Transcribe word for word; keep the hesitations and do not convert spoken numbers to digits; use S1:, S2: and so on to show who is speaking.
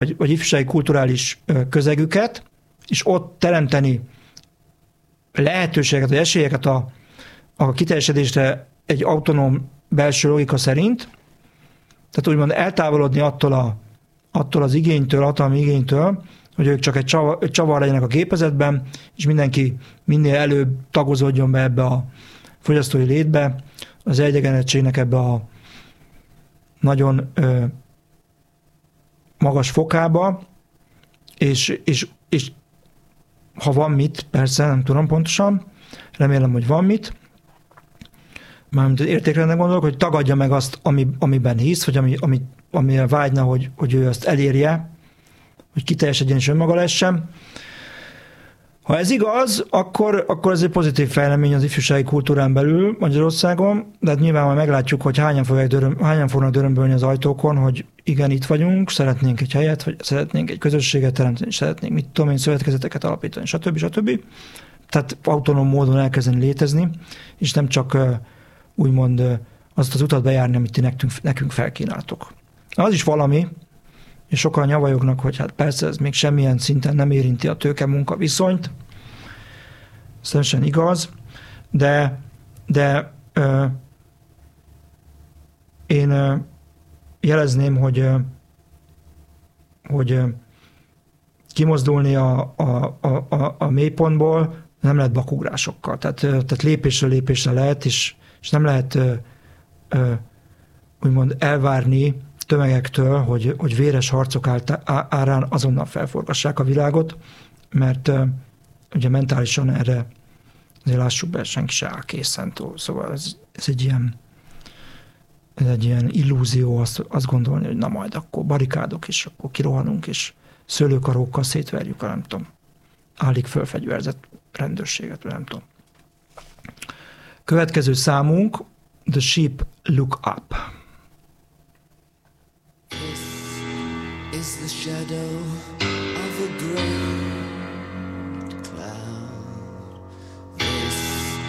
S1: vagy, vagy ifjúsági kulturális közegüket, és ott teremteni lehetőségeket, vagy esélyeket a, a kiteljesedésre egy autonóm belső logika szerint, tehát úgymond eltávolodni attól, a, attól az igénytől, hatalmi igénytől, hogy ők csak egy csavar, egy csavar legyenek a gépezetben, és mindenki minél előbb tagozódjon be ebbe a fogyasztói létbe, az egyenlőségnek ebbe a nagyon ö, magas fokába, és, és, és ha van mit, persze nem tudom pontosan, remélem, hogy van mit, mármint az értékrendben gondolok, hogy tagadja meg azt, ami, amiben hisz, vagy ami, ami, amire vágyna, hogy, hogy ő azt elérje, hogy kiteljesedjen és önmaga lehessen. Ha ez igaz, akkor, akkor ez egy pozitív fejlemény az ifjúsági kultúrán belül Magyarországon, de hát nyilván majd meglátjuk, hogy hányan, fogják döröm, hányan fognak dörömbölni az ajtókon, hogy igen, itt vagyunk, szeretnénk egy helyet, vagy szeretnénk egy közösséget teremteni, szeretnénk, mit tudom én, szövetkezeteket alapítani, stb. stb. Tehát autonóm módon elkezdeni létezni, és nem csak úgymond azt az utat bejárni, amit ti nekünk, nekünk felkínáltok. Az is valami, és sokan nyavajognak, hogy hát persze ez még semmilyen szinten nem érinti a tőke-munka viszonyt. Szerintem igaz, de, de ö, én ö, jelezném, hogy, ö, hogy ö, kimozdulni a, a, a, a, a mélypontból nem lehet bakugrásokkal. Tehát, ö, tehát lépésről lépésre lehet, és, és nem lehet ö, ö, úgymond elvárni tömegektől, hogy, hogy véres harcok árán azonnal felforgassák a világot, mert uh, ugye mentálisan erre azért lássuk be, senki se áll készen. Szóval ez, ez egy ilyen ez egy ilyen illúzió azt, azt gondolni, hogy na majd akkor barikádok, és akkor kirohanunk, és szőlőkarókkal szétverjük a nem tudom, állig fölfegyverzett rendőrséget, nem tudom. Következő számunk The Sheep Look Up.
S2: Is the shadow